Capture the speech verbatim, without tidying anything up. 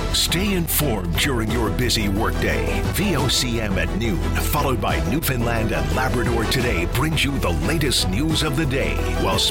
Stay informed during your busy workday. V O C M at noon, followed by Newfoundland and Labrador Today, brings you the latest news of the day while